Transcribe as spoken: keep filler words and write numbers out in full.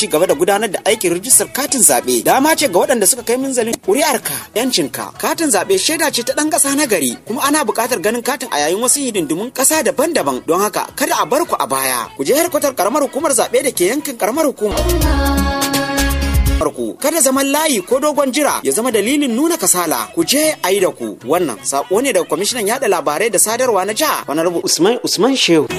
ci gaba da gudanar da aikin rijistar katin zaɓe. Dama ce ga waɗanda suka kai minzalin ƙuri'arka, ‘yancinka. Katin zaɓe shaida ce ta ɗan ƙasa na gari, kuma ana buƙatar ganin katin a yayin wasu hidindimun ƙasa daban-daban. Don haka kada a bar ku a baya. Ku je harkatar ƙaramar hukumar zaɓe da ke yankin ƙaramar hukumar. Ku kada zaman layi ko dogon jira ya zama dalilin nuna kasala. Ku je a yi da ku. Wannan sako ne daga kwamishinan yaɗa labarai da sadarwa na jiha, Honorable Usman Usman Shehu.